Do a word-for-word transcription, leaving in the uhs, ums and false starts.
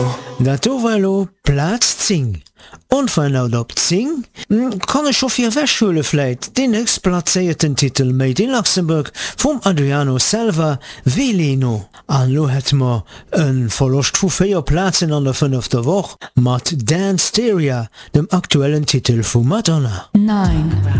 Dat overlo Platz zehn. Unvernaut op zehn kann ich auf ihr Wäschhöhle fleit den nächst platzierten Titel Made in Luxemburg vom Adriano Selva Velino. An lo het ma een verlost vu vier Plätzen an der fünfte Woche mat Dance Stereo, dem aktuellen Titel von Madonna. nine.